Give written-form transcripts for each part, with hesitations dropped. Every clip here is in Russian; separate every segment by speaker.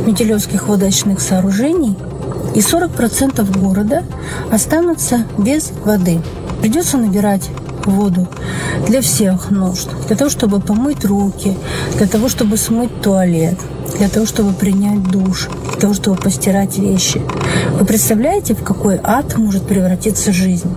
Speaker 1: Метелевских водоочистных сооружений, и 40% города останутся без воды. Придется набирать воду для всех нужд. Для того, чтобы помыть руки, для того, чтобы смыть туалет, для того, чтобы принять душ, для того, чтобы постирать вещи. Вы представляете, в какой ад может превратиться жизнь?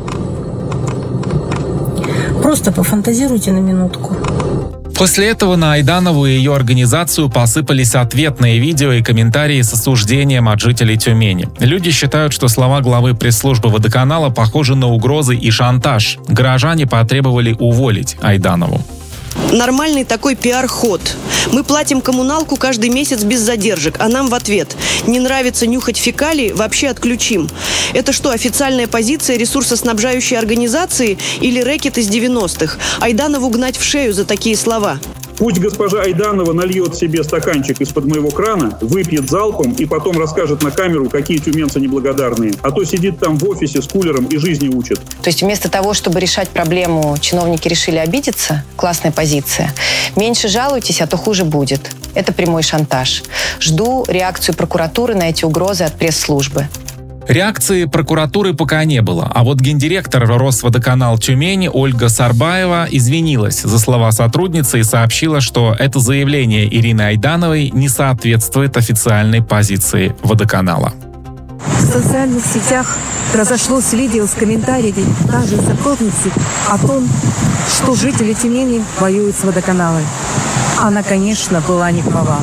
Speaker 1: Просто пофантазируйте на минутку.
Speaker 2: После этого на Айданову и ее организацию посыпались ответные видео и комментарии с осуждением от жителей Тюмени. Люди считают, что слова главы пресс-службы водоканала похожи на угрозы и шантаж. Горожане потребовали уволить Айданову.
Speaker 3: Нормальный такой пиар-ход. Мы платим коммуналку каждый месяц без задержек, а нам в ответ: не нравится нюхать фекалии, вообще отключим. Это что, официальная позиция ресурсоснабжающей организации или рэкет из 90-х? Айданову гнать в шею за такие слова.
Speaker 4: Пусть госпожа Айданова нальет себе стаканчик из-под моего крана, выпьет залпом и потом расскажет на камеру, какие тюменцы неблагодарные. А то сидит там в офисе с кулером и жизни учит.
Speaker 5: То есть вместо того, чтобы решать проблему, чиновники решили обидеться? Классная позиция. Меньше жалуйтесь, а то хуже будет. Это прямой шантаж. Жду реакцию прокуратуры на эти угрозы от пресс-службы.
Speaker 2: Реакции прокуратуры пока не было, а вот гендиректор Росводоканал Тюмени Ольга Сарбаева извинилась за слова сотрудницы и сообщила, что это заявление Ирины Айдановой не соответствует официальной позиции водоканала.
Speaker 6: В социальных сетях разошлось видео с комментариями даже сотрудницы о том, что жители Тюмени воюют с водоканалом. Она, конечно, была не права.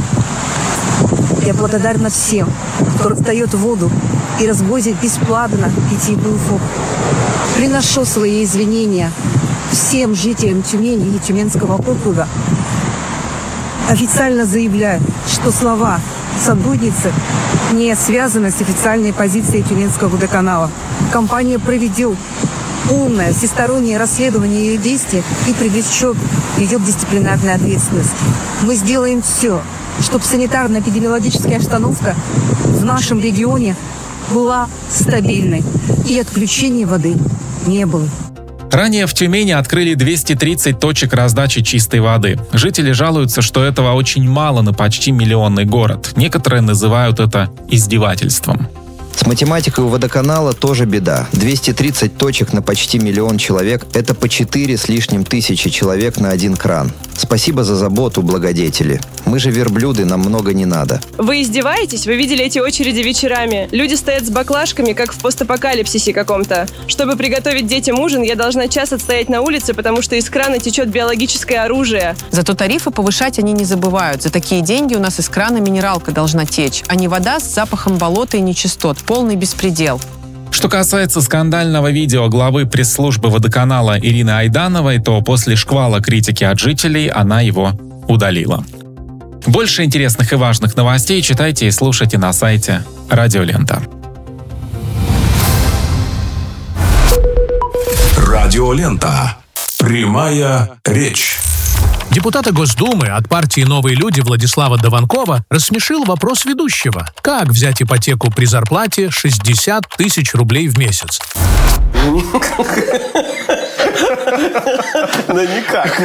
Speaker 6: Я благодарна всем, кто раздает воду и развозит бесплатно питьевую воду. Приношу свои извинения всем жителям Тюмени и Тюменского округа. Официально заявляю, что слова сотрудницы не связаны с официальной позицией Тюменского водоканала. Компания проведет полное всестороннее расследование ее действий и привлечет ее к дисциплинарной ответственности. Мы сделаем все, чтобы санитарно-эпидемиологическая обстановка в нашем регионе была стабильной и отключения воды не было.
Speaker 2: Ранее в Тюмени открыли 230 точек раздачи чистой воды. Жители жалуются, что этого очень мало на почти миллионный город. Некоторые называют это издевательством.
Speaker 7: С математикой у водоканала тоже беда. 230 точек на почти миллион человек – это по 4 с лишним тысячи человек на один кран. Спасибо за заботу, благодетели. Мы же верблюды, нам много не надо.
Speaker 8: Вы издеваетесь? Вы видели эти очереди вечерами? Люди стоят с баклажками, как в постапокалипсисе каком-то. Чтобы приготовить детям ужин, я должна час отстоять на улице, потому что из крана течет биологическое оружие.
Speaker 9: Зато тарифы повышать они не забывают. За такие деньги у нас из крана минералка должна течь, а не вода с запахом болота и нечистот. Полный беспредел.
Speaker 2: Что касается скандального видео главы пресс-службы водоканала Ирины Айдановой, то после шквала критики от жителей она его удалила. Больше интересных и важных новостей читайте и слушайте на сайте Радио Лента.
Speaker 10: Радио Лента. Прямая речь.
Speaker 11: Депутата Госдумы от партии «Новые люди» Владислава Дованкова рассмешил вопрос ведущего. Как взять ипотеку при зарплате 60 тысяч рублей в месяц?
Speaker 12: Да никак.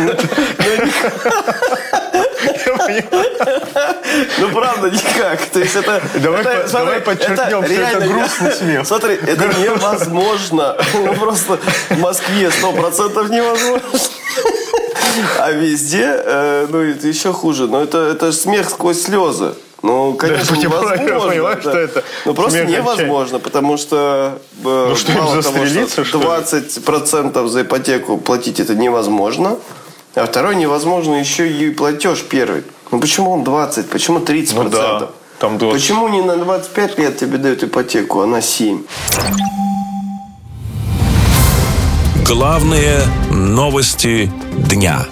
Speaker 12: Ну правда никак. То есть это...
Speaker 13: Давай подчеркнем, что это грустный смех.
Speaker 12: Смотри, это невозможно. Ну просто в Москве 100% невозможно. А везде, это еще хуже. Но это смех сквозь слезы. Ну, конечно, невозможно. Ну, просто невозможно, потому что мало того, что 20% за ипотеку платить это невозможно, а второе невозможно еще и платеж первый. Ну, почему он 20, почему 30%? Ну, да, там 20. Почему не на 25 лет тебе дают ипотеку, а на 7?
Speaker 10: Главные новости дня.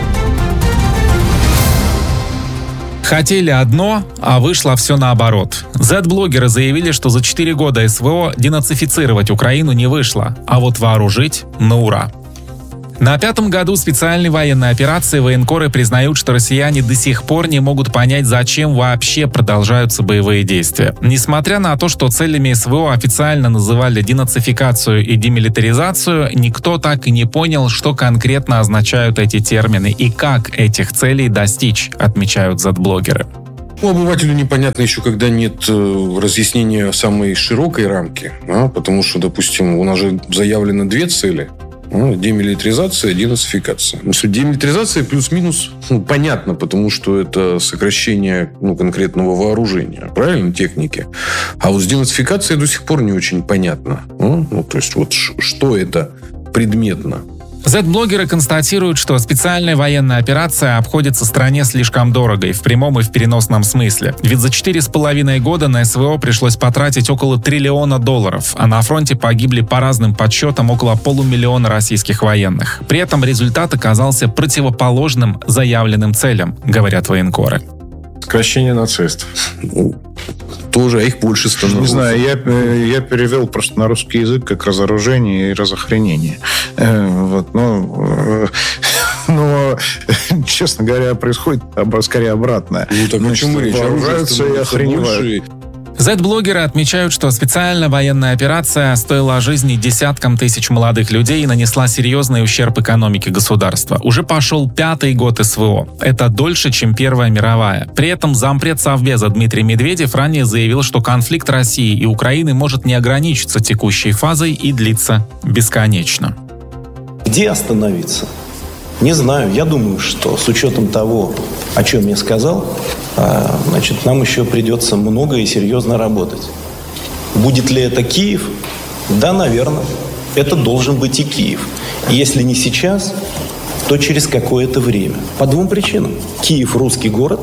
Speaker 2: Хотели одно, а вышло все наоборот. Z-блогеры заявили, что за 4 года СВО денацифицировать Украину не вышло, а вот вооружить на ура. На 5-м году специальной военной операции военкоры признают, что россияне до сих пор не могут понять, зачем вообще продолжаются боевые действия. Несмотря на то, что целями СВО официально называли денацификацию и демилитаризацию, никто так и не понял, что конкретно означают эти термины и как этих целей достичь, отмечают Z-блогеры.
Speaker 14: Обывателю непонятно еще, когда нет разъяснения самой широкой рамки, потому что, допустим, у нас же заявлено 2 цели. Демилитаризация, денацификация. Демилитаризация плюс-минус понятно, потому что это сокращение конкретного вооружения, правильно, техники. А вот с денацификацией до сих пор не очень понятно. То есть, вот что это предметно.
Speaker 2: Z-блогеры констатируют, что специальная военная операция обходится стране слишком дорого и в прямом, и в переносном смысле. Ведь за 4,5 года на СВО пришлось потратить около $1 триллиона, а на фронте погибли по разным подсчетам около 500 000 российских военных. При этом результат оказался противоположным заявленным целям, говорят военкоры.
Speaker 15: Сокращение нацистов.
Speaker 14: Тоже, а их больше становится.
Speaker 15: Не знаю, я перевел просто на русский язык как разоружение и разохранение. Но, честно говоря, происходит скорее обратное.
Speaker 14: Почему речь?
Speaker 15: Вооружаются и охреневают.
Speaker 2: Z-блогеры отмечают, что специальная военная операция стоила жизни десяткам тысяч молодых людей и нанесла серьезный ущерб экономике государства. Уже пошел 5-й год СВО. Это дольше, чем Первая мировая. При этом зампред Совбеза Дмитрий Медведев ранее заявил, что конфликт России и Украины может не ограничиться текущей фазой и длиться бесконечно.
Speaker 16: Где остановиться? Не знаю. Я думаю, что с учетом того, о чем я сказал, нам еще придется много и серьезно работать. Будет ли это Киев? Да, наверное. Это должен быть и Киев. И если не сейчас, то через какое-то время. По 2 причинам. Киев – русский город,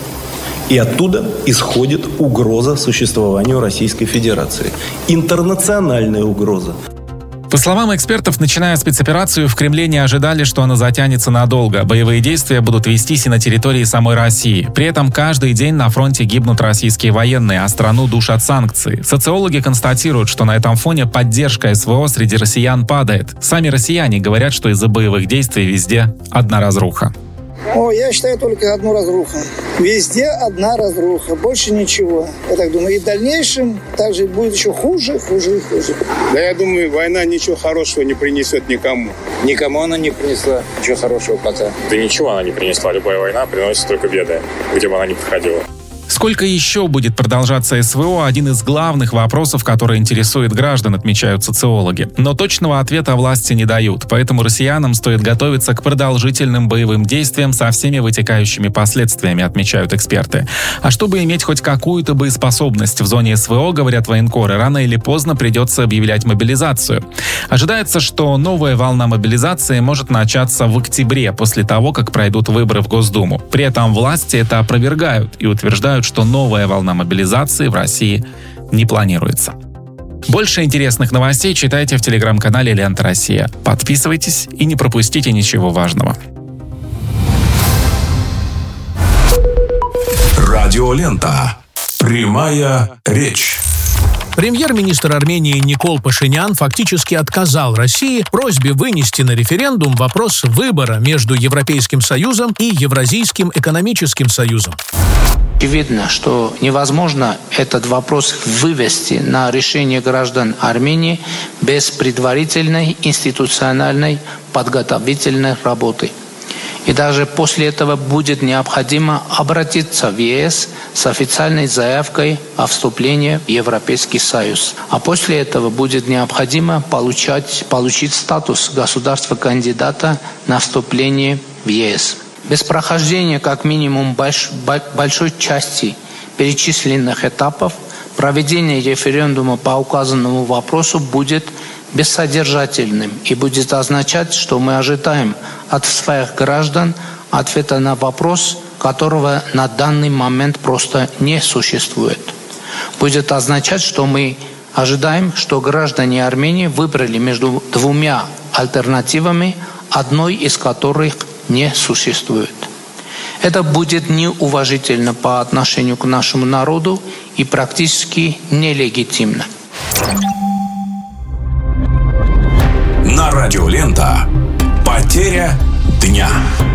Speaker 16: и оттуда исходит угроза существованию Российской Федерации. Интернациональная угроза.
Speaker 2: По словам экспертов, начиная спецоперацию, в Кремле не ожидали, что она затянется надолго. Боевые действия будут вестись и на территории самой России. При этом каждый день на фронте гибнут российские военные, а страну душат санкции. Социологи констатируют, что на этом фоне поддержка СВО среди россиян падает. Сами россияне говорят, что из-за боевых действий везде одна разруха.
Speaker 17: Я считаю, только одну разруху. Везде одна разруха, больше ничего. Я так думаю. И в дальнейшем также будет еще хуже.
Speaker 18: Да, я думаю, война ничего хорошего не принесет никому.
Speaker 19: Никому она не принесла ничего хорошего пока.
Speaker 20: Да ничего она не принесла. Любая война приносит только беды, где бы она ни проходила.
Speaker 2: Сколько еще будет продолжаться СВО – один из главных вопросов, который интересует граждан, отмечают социологи. Но точного ответа власти не дают, поэтому россиянам стоит готовиться к продолжительным боевым действиям со всеми вытекающими последствиями, отмечают эксперты. А чтобы иметь хоть какую-то боеспособность в зоне СВО, говорят военкоры, рано или поздно придется объявлять мобилизацию. Ожидается, что новая волна мобилизации может начаться в октябре, после того, как пройдут выборы в Госдуму. При этом власти это опровергают и утверждают, что новая волна мобилизации в России не планируется. Больше интересных новостей читайте в телеграм-канале «Лента Россия». Подписывайтесь и не пропустите ничего важного.
Speaker 10: Радиолента. Прямая речь.
Speaker 11: Премьер-министр Армении Никол Пашинян фактически отказал России в просьбе вынести на референдум вопрос выбора между Европейским Союзом и Евразийским экономическим союзом.
Speaker 21: Видно, что невозможно этот вопрос вывести на решение граждан Армении без предварительной институциональной подготовительной работы. И даже после этого будет необходимо обратиться в ЕС с официальной заявкой о вступлении в Европейский Союз. А после этого будет необходимо получить статус государства-кандидата на вступление в ЕС. Без прохождения как минимум большой части перечисленных этапов проведение референдума по указанному вопросу будет бессодержательным и будет означать, что мы ожидаем от своих граждан ответа на вопрос, которого на данный момент просто не существует. Будет означать, что мы ожидаем, что граждане Армении выбрали между 2 альтернативами, одной из которых не существует. Это будет неуважительно по отношению к нашему народу и практически нелегитимно.
Speaker 10: На Радиолента. Потеря дня.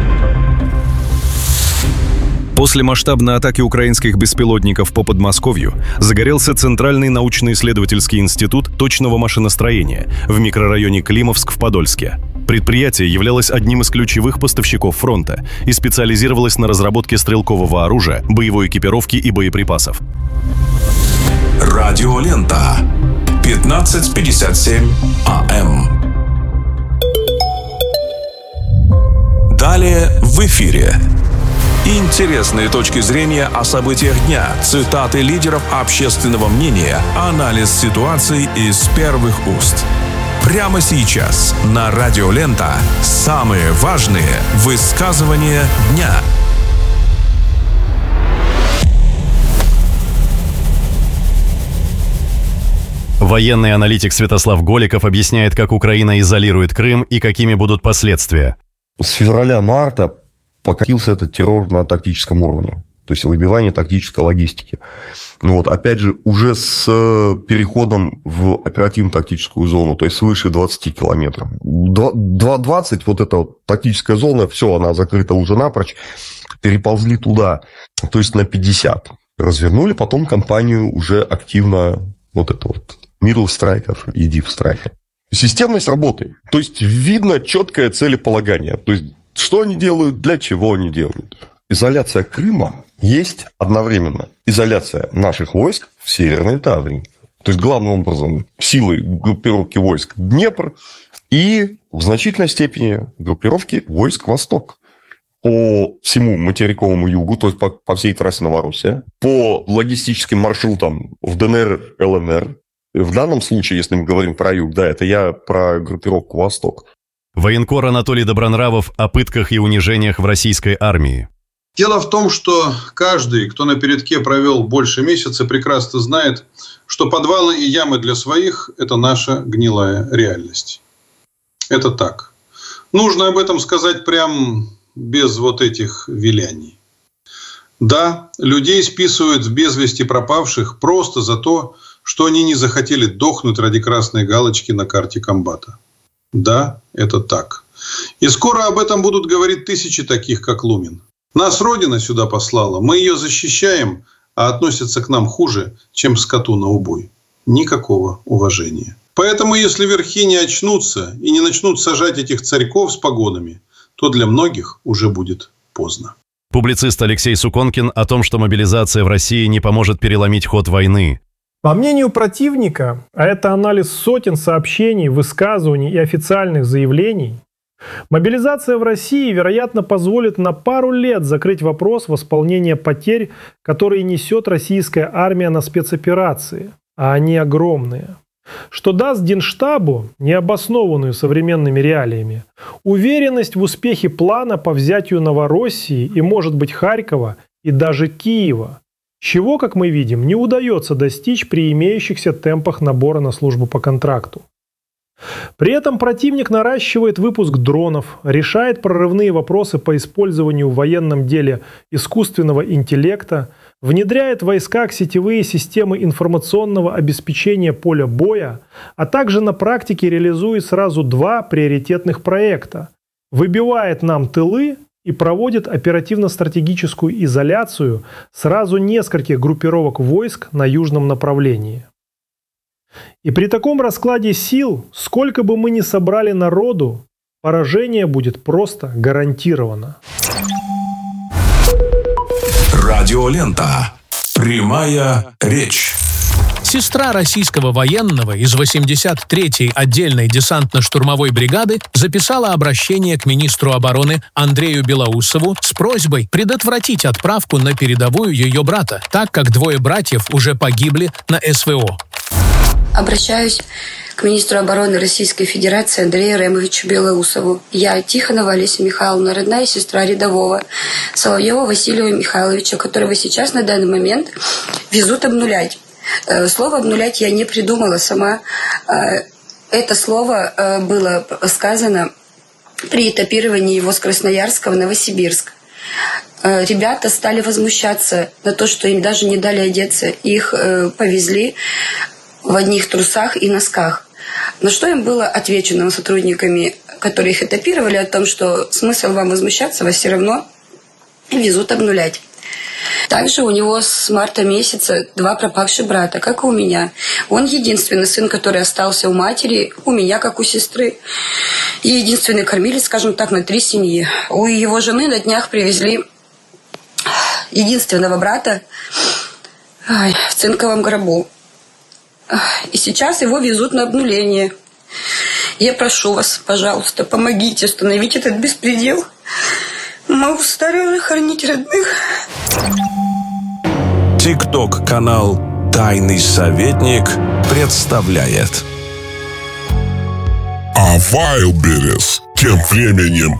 Speaker 22: После масштабной атаки украинских беспилотников по Подмосковью загорелся Центральный научно-исследовательский институт точного машиностроения в микрорайоне Климовск в Подольске. Предприятие являлось одним из ключевых поставщиков фронта и специализировалось на разработке стрелкового оружия, боевой экипировки и боеприпасов.
Speaker 10: Радиолента. 15:57 АМ. Далее в эфире. Интересные точки зрения о событиях дня, цитаты лидеров общественного мнения, анализ ситуации из первых уст. Прямо сейчас на Радиолента самые важные высказывания дня.
Speaker 22: Военный аналитик Святослав Голиков объясняет, как Украина изолирует Крым и какими будут последствия.
Speaker 1: С февраля-марта покатился этот террор на тактическом уровне. То есть выбивание тактической логистики. Опять же, уже с переходом в оперативно-тактическую зону, то есть свыше 20 километров. 2.20, эта тактическая зона, все, она закрыта уже напрочь, переползли туда, то есть на 50. Развернули потом кампанию уже активно, middle strike и deep strike. Системность работы. То есть видно четкое целеполагание. То есть что они делают, для чего они делают. Изоляция Крыма есть одновременно изоляция наших войск в Северной Таврии. То есть, главным образом, силы группировки войск Днепр и в значительной степени группировки войск Восток. По всему материковому югу, то есть по всей трассе Новороссия, по логистическим маршрутам в ДНР, ЛНР. В данном случае, если мы говорим про юг, да, это я про группировку Восток.
Speaker 22: Военкор Анатолий Добронравов о пытках и унижениях в российской армии.
Speaker 3: Дело в том, что каждый, кто на передке провел больше месяца, прекрасно знает, что подвалы и ямы для своих – это наша гнилая реальность. Это так. Нужно об этом сказать прям без этих виляний. Да, людей списывают в без вести пропавших просто за то, что они не захотели дохнуть ради красной галочки на карте комбата. Да, это так. И скоро об этом будут говорить тысячи таких, как Лумин. Нас Родина сюда послала, мы ее защищаем, а относятся к нам хуже, чем скоту на убой. Никакого уважения. Поэтому, если верхи не очнутся и не начнут сажать этих царьков с погонами, то для многих уже будет поздно.
Speaker 22: Публицист Алексей Суконкин о том, что мобилизация в России не поможет переломить ход войны.
Speaker 23: По мнению противника, а это анализ сотен сообщений, высказываний и официальных заявлений, мобилизация в России, вероятно, позволит на пару лет закрыть вопрос восполнения потерь, которые несет российская армия на спецоперации, а они огромные. Что даст Генштабу, необоснованную современными реалиями, уверенность в успехе плана по взятию Новороссии и, может быть, Харькова и даже Киева, чего, как мы видим, не удается достичь при имеющихся темпах набора на службу по контракту. При этом противник наращивает выпуск дронов, решает прорывные вопросы по использованию в военном деле искусственного интеллекта, внедряет в войсках сетевые системы информационного обеспечения поля боя, а также на практике реализует сразу 2 приоритетных проекта. Выбивает нам тылы и проводит оперативно-стратегическую изоляцию сразу нескольких группировок войск на южном направлении. И при таком раскладе сил, сколько бы мы ни собрали народу, поражение будет просто гарантировано.
Speaker 10: Радиолента. Прямая речь.
Speaker 11: Сестра российского военного из 83-й отдельной десантно-штурмовой бригады записала обращение к министру обороны Андрею Белоусову с просьбой предотвратить отправку на передовую ее брата, так как 2 братьев уже погибли на СВО.
Speaker 24: Обращаюсь к министру обороны Российской Федерации Андрею Ремовичу Белоусову. Я, Тихонова Олеся Михайловна, родная сестра рядового Соловьева Василия Михайловича, которого сейчас на данный момент везут обнулять. Слово «обнулять» я не придумала сама. Это слово было сказано при этапировании его с Красноярска в Новосибирск. Ребята стали возмущаться на то, что им даже не дали одеться. Их повезли в одних трусах и носках. На что им было отвечено сотрудниками, которые их этапировали, о том, что смысл вам возмущаться, вас все равно везут обнулять. Также у него с марта месяца 2 пропавших брата, как и у меня. Он единственный сын, который остался у матери, у меня, как у сестры. И единственный кормилец, скажем так, на 3 семьи. У его жены на днях привезли единственного брата в цинковом гробу. И сейчас его везут на обнуление. Я прошу вас, пожалуйста, помогите остановить этот беспредел. Мы устали уже хоронить родных.
Speaker 10: ТикТок-канал «Тайный советник» представляет.
Speaker 4: А Wildberries тем временем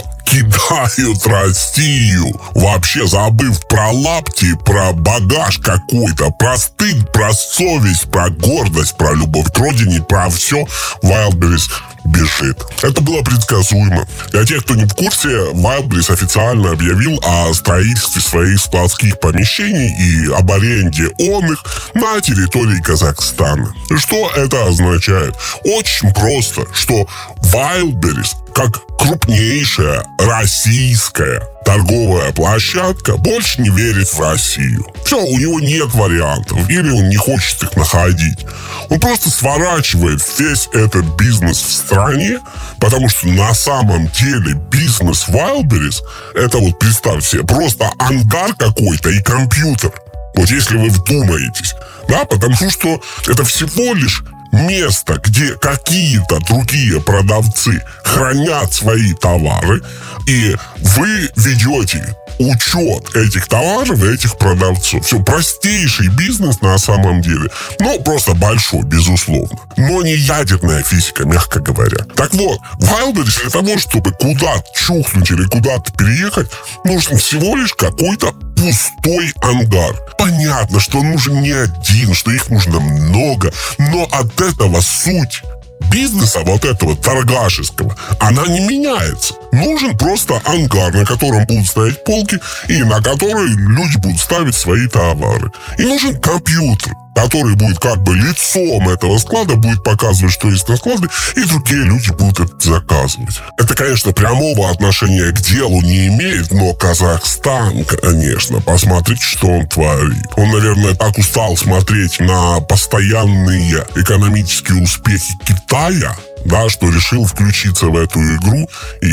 Speaker 4: покидают Россию, вообще забыв про лапти, про багаж какой-то, про стыд, про совесть, про гордость, про любовь к родине, про все. Wildberries бежит. Это было предсказуемо. Для тех, кто не в курсе, Wildberries официально объявил о строительстве своих складских помещений и об аренде их на территории Казахстана. Что это означает? Очень просто, что Wildberries, как крупнейшая российская торговая площадка, больше не верит в Россию. Все, у него нет вариантов, или он не хочет их находить. Он просто сворачивает весь этот бизнес в стране, потому что на самом деле бизнес Wildberries, это вот представьте себе, просто ангар какой-то и компьютер. Вот если вы вдумаетесь, да, потому что это всего лишь место, где какие-то другие продавцы хранят свои товары, и вы ведете учет этих товаров и этих продавцов. Все, простейший бизнес на самом деле, но просто большой, безусловно. Но не ядерная физика, мягко говоря. Так вот, Wildberries для того, чтобы куда-то чухнуть или куда-то переехать, нужен всего лишь какой-то пустой ангар. Понятно, что он нужен не один, что их нужно много, но от этого суть бизнеса вот этого торгашеского, она не меняется. Нужен просто ангар, на котором будут стоять полки и на который люди будут ставить свои товары. И нужен компьютер, который будет как бы лицом этого склада, будет показывать, что есть на складе, и другие люди будут это заказывать. Это, конечно, прямого отношения к делу не имеет, но Казахстан, конечно, посмотрите, что он творит. Он, наверное, так устал смотреть на постоянные экономические успехи Китая, да, что решил включиться в эту игру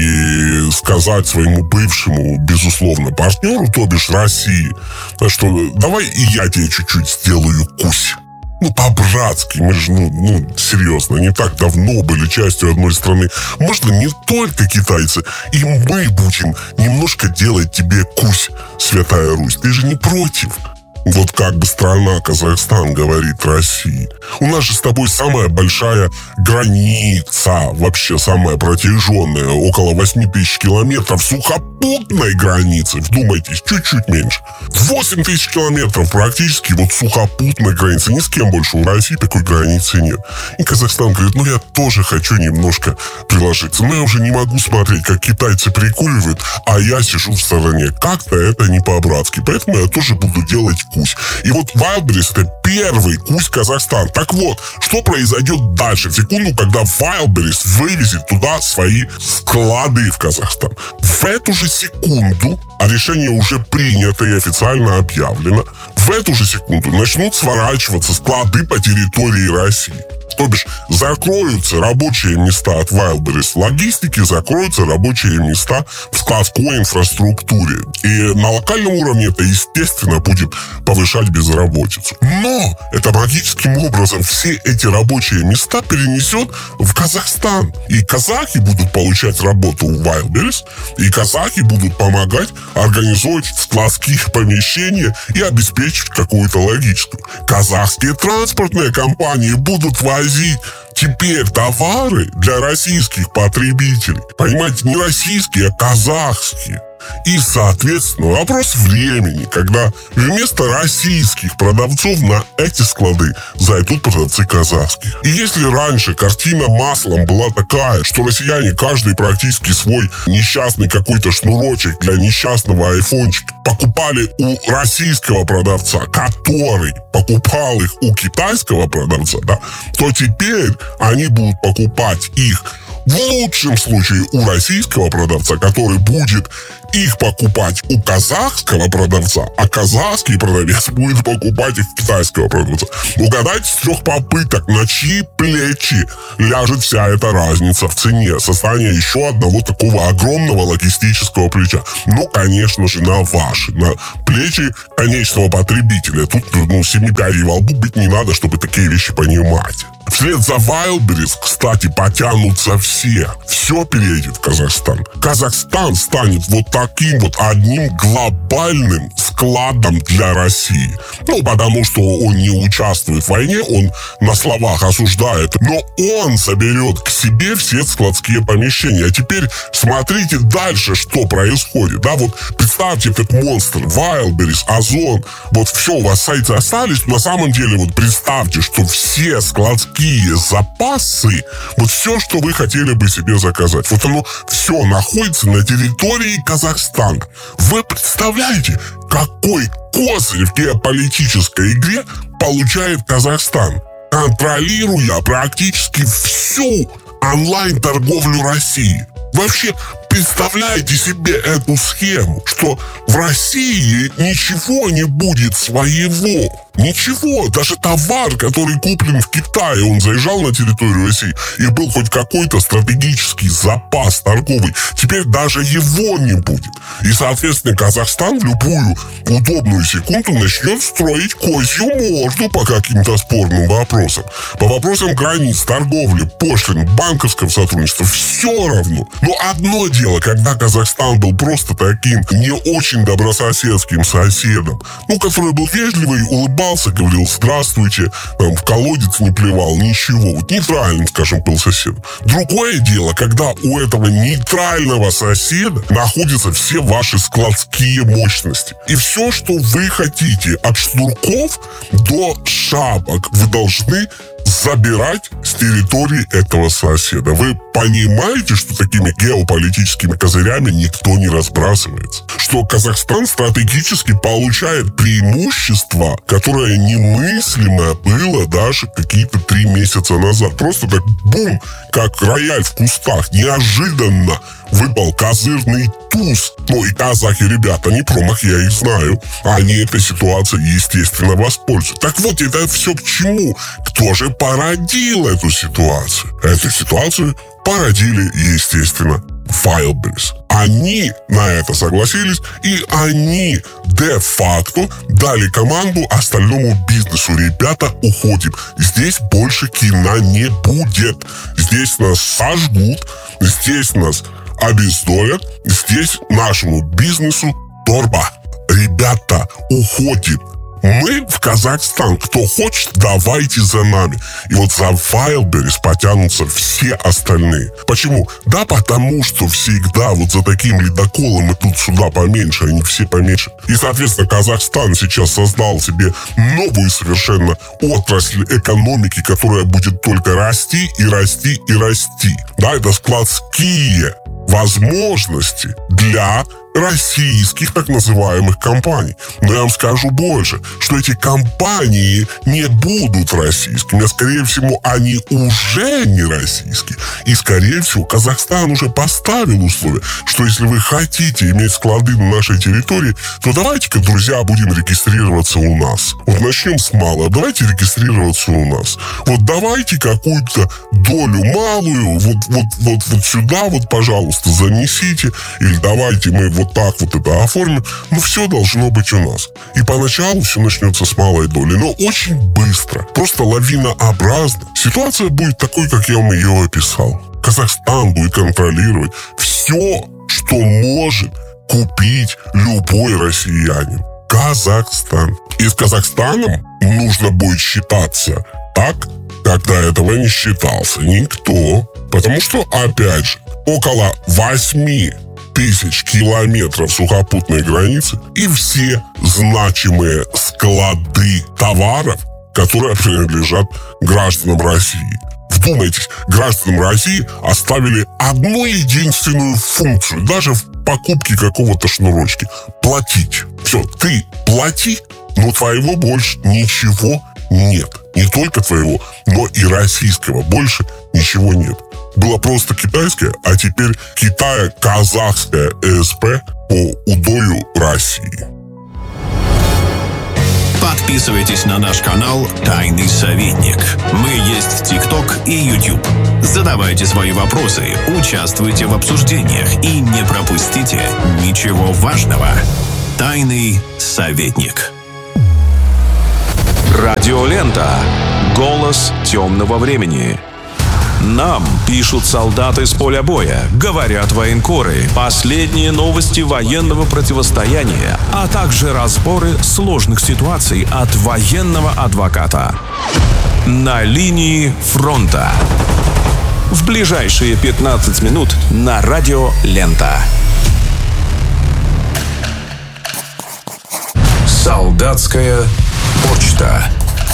Speaker 4: и сказать своему бывшему, безусловно, партнеру, то бишь России, что давай и я тебе чуть-чуть сделаю кусь. Ну, по-братски, мы же, серьезно, не так давно были частью одной страны. Можно не только китайцы, и мы будем немножко делать тебе кусь, Святая Русь. Ты же не против? Вот как бы страна Казахстан говорит России. У нас же с тобой самая большая граница, вообще самая протяженная, около 8000 километров сухопутной границы. Вдумайтесь, чуть-чуть меньше. 8000 километров практически вот сухопутной границы. Ни с кем больше у России такой границы нет. И Казахстан говорит, я тоже хочу немножко приложиться. Но я уже не могу смотреть, как китайцы прикуривают, а я сижу в стороне. Как-то это не по-братски. Поэтому я тоже буду делать кусь. И вот Wildberries — это первый кусь Казахстан. Так вот, что произойдет дальше? В секунду, когда Wildberries вывезет туда свои склады в Казахстан. В эту же секунду, а решение уже принято и официально объявлено, в эту же секунду начнут сворачиваться склады по территории России. То бишь, закроются рабочие места от Wildberries в логистике, закроются рабочие места в складской инфраструктуре. И на локальном уровне это, естественно, будет повышать безработицу. Но это магическим образом все эти рабочие места перенесет в Казахстан. И казахи будут получать работу у Wildberries, и казахи будут помогать организовать складские помещения и обеспечить какую-то логистику. Казахские транспортные компании будут возить теперь товары для российских потребителей. Понимаете, не российские, а казахские. И, соответственно, вопрос времени, когда вместо российских продавцов на эти склады зайдут продавцы казахских. И если раньше картина маслом была такая, что россияне каждый практически свой несчастный какой-то шнурочек для несчастного айфончика покупали у российского продавца, который покупал их у китайского продавца, да, то теперь они будут покупать их в лучшем случае у российского продавца, который будет их покупать у казахского продавца, а казахский продавец будет покупать их у китайского продавца. Угадайте с 3 попыток, на чьи плечи ляжет вся эта разница в цене, создание еще одного такого огромного логистического плеча. Ну, конечно же, на ваши, на плечи конечного потребителя. Тут, 7 пядей во лбу быть не надо, чтобы такие вещи понимать. Вслед за Wildberries, кстати, потянутся все. Все переедет в Казахстан. Казахстан станет вот таким вот одним глобальным складом для России. Ну, потому что он не участвует в войне, он на словах осуждает, но он соберет к себе все складские помещения. А теперь смотрите дальше, что происходит. Да, вот представьте этот монстр, Wildberries, Озон, вот все, у вас сайты остались, на самом деле вот представьте, что все складские запасы, вот все, что вы хотели бы себе заказать, вот оно все находится на территории Казахстана. Вы представляете, какой козырь в геополитической игре получает Казахстан, контролируя практически всю онлайн-торговлю России? Вообще, представляете себе эту схему, что в России ничего не будет своего. Ничего, даже товар, который куплен в Китае, он заезжал на территорию России, и был хоть какой-то стратегический запас торговый, теперь даже его не будет. И, соответственно, Казахстан в любую удобную секунду начнет строить козью морду по каким-то спорным вопросам. По вопросам границ, торговли, пошлин, банковского сотрудничества, все равно. Но одно дело, когда Казахстан был просто таким не очень добрососедским соседом, который был вежливый, улыбался, говорил здравствуйте, там, в колодец не плевал, ничего. Вот нейтральным, скажем, был соседом. Другое дело, когда у этого нейтрального соседа находятся все ваши складские мощности. И все, что вы хотите, от шнурков до шапок, вы должны забирать с территории этого соседа. Вы понимаете, что такими геополитическими козырями никто не разбрасывается? Что Казахстан стратегически получает преимущество, которое немыслимо было даже какие-то 3 месяца назад. Просто так бум, как рояль в кустах, неожиданно выпал козырный туз. Ну и казахи, ребята, не промах, я их знаю. Они этой ситуацией, естественно, воспользуются. Так вот, это все к чему? Кто же породил эту ситуацию? Эту ситуацию породили, естественно, Wildberries. Они на это согласились, и они де-факто дали команду остальному бизнесу. Ребята, уходим. Здесь больше кино не будет. Здесь нас сожгут, здесь нас обездолят, здесь нашему бизнесу торба. Ребята, уходим. Мы в Казахстан. Кто хочет, давайте за нами. И вот за Wildberries потянутся все остальные. Почему? Да потому что всегда вот за таким ледоколом идут сюда поменьше, они все поменьше. И, соответственно, Казахстан сейчас создал себе новую совершенно отрасль экономики, которая будет только расти и расти и расти. Да, это складские возможности для российских так называемых компаний. Но я вам скажу больше, что эти компании не будут российскими, а скорее всего они уже не российские. И скорее всего Казахстан уже поставил условия, что если вы хотите иметь склады на нашей территории, то давайте-ка, друзья, будем регистрироваться у нас. Вот начнем с малого. Давайте регистрироваться у нас. Вот давайте какую-то долю малую вот сюда вот, пожалуйста, занесите. Или давайте мы вот так вот это оформим. Но все должно быть у нас. И поначалу все начнется с малой доли. Но очень быстро, просто лавинообразно, ситуация будет такой, как я вам ее описал. Казахстан будет контролировать все, что может купить любой россиянин. Казахстан. И с Казахстаном нужно будет считаться так, как до этого не считался никто. Потому что, опять же, около 8 тысяч километров сухопутной границы и все значимые склады товаров, которые принадлежат гражданам России. Вдумайтесь, гражданам России оставили одну единственную функцию, даже в покупке какого-то шнурочки. Платить. Все, ты плати, но твоего больше ничего нет. Не только твоего, но и российского больше ничего нет. было просто китайское, а теперь Китая-казахское ЭСП по удою России.
Speaker 10: Подписывайтесь на наш канал «Тайный советник». Мы есть в ТикТок и YouTube. Задавайте свои вопросы, участвуйте в обсуждениях и не пропустите ничего важного. «Тайный советник». Радиолента. Голос темного времени. Нам пишут солдаты с поля боя, говорят военкоры, последние новости военного противостояния, а также разборы сложных ситуаций от военного адвоката. На линии фронта. В ближайшие 15 минут на Радио Лента. Солдатская почта.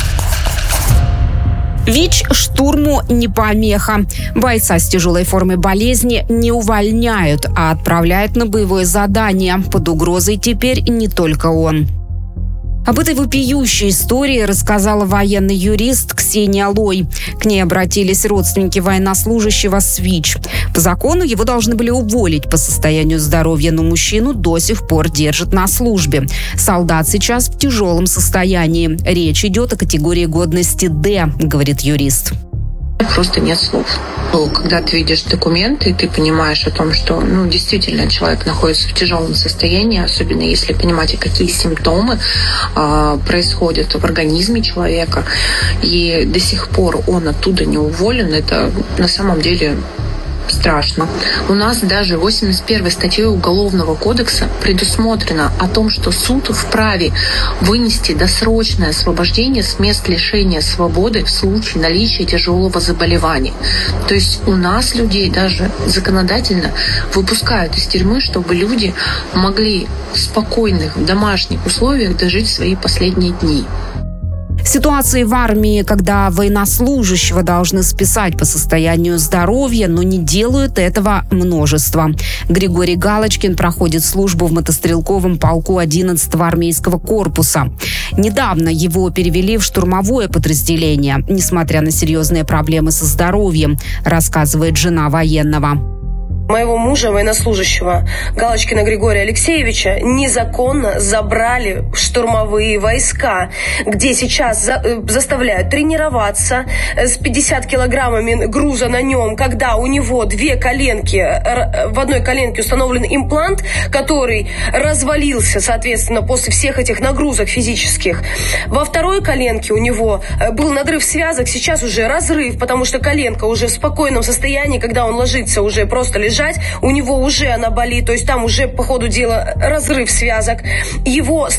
Speaker 5: ВИЧ штурму не помеха. Бойца с тяжелой формой болезни не увольняют, а отправляют на боевое задание. Под угрозой теперь не только он. Об этой вопиющей истории рассказала военный юрист Ксения Лой. К ней обратились родственники военнослужащего с ВИЧ. По закону его должны были уволить по состоянию здоровья, но мужчину до сих пор держат на службе. Солдат сейчас в тяжелом состоянии. Речь идет о категории годности «Д», говорит юрист.
Speaker 6: Просто нет слов. Когда ты видишь документы, ты понимаешь о том, что действительно человек находится в тяжелом состоянии, особенно если понимаете, какие симптомы происходят в организме человека, и до сих пор он оттуда не уволен, это на самом деле страшно. У нас даже 81-й статьей Уголовного кодекса предусмотрено о том, что суд вправе вынести досрочное освобождение с мест лишения свободы в случае наличия тяжелого заболевания. То есть у нас людей даже законодательно выпускают из тюрьмы, чтобы люди могли в спокойных домашних условиях дожить свои последние дни.
Speaker 5: Ситуации в армии, когда военнослужащего должны списать по состоянию здоровья, но не делают этого множество. Григорий Галочкин проходит службу в мотострелковом полку 11-го армейского корпуса. Недавно его перевели в штурмовое подразделение, несмотря на серьезные проблемы со здоровьем, рассказывает жена военного.
Speaker 7: Моего мужа, военнослужащего Галочкина Григория Алексеевича, незаконно забрали в штурмовые войска, где сейчас заставляют тренироваться с 50 килограммами груза на нем, когда у него две коленки, в одной коленке установлен имплант, который развалился, соответственно, после всех этих нагрузок физических. Во второй коленке у него был надрыв связок, сейчас уже разрыв, потому что коленка уже в спокойном состоянии, когда он ложится уже просто лежать, у него уже она болит, то есть там уже по ходу дела разрыв связок. Его с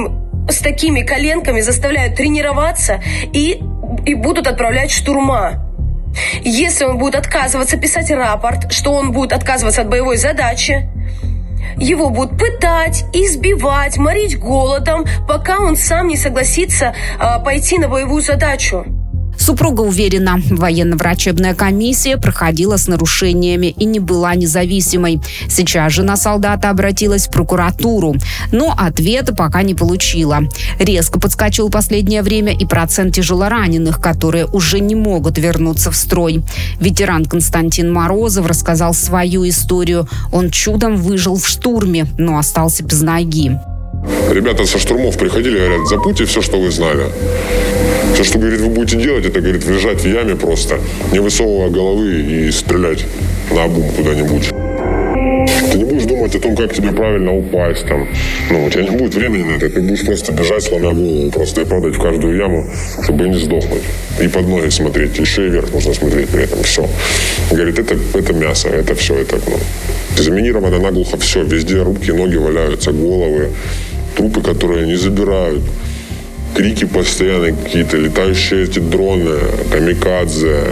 Speaker 7: такими коленками заставляют тренироваться и будут отправлять в штурма. Если он будет отказываться писать рапорт, что он будет отказываться от боевой задачи, его будут пытать, избивать, морить голодом, пока он сам не согласится пойти на боевую задачу.
Speaker 5: Супруга уверена, военно-врачебная комиссия проходила с нарушениями и не была независимой. Сейчас жена солдата обратилась в прокуратуру, но ответа пока не получила. Резко подскочил в последнее время и процент тяжелораненых, которые уже не могут вернуться в строй. Ветеран Константин Морозов рассказал свою историю. Он чудом выжил в штурме, но остался без ноги.
Speaker 4: Ребята со штурмов приходили, говорят, забудьте все, что вы знали. Все, что, говорит, вы будете делать, это, говорит, лежать в яме просто, не высовывая головы и стрелять наобум куда-нибудь. Ты не будешь думать о том, как тебе правильно упасть там. У тебя не будет времени на это. Ты будешь просто бежать, сломя голову, просто и падать в каждую яму, чтобы не сдохнуть. И под ноги смотреть, еще и вверх нужно смотреть при этом. Все. Говорит, это мясо, это все, это заминировано наглухо все. Везде руки, ноги валяются, головы, трупы, которые не забирают. Крики постоянно какие-то, летающие эти дроны, камикадзе.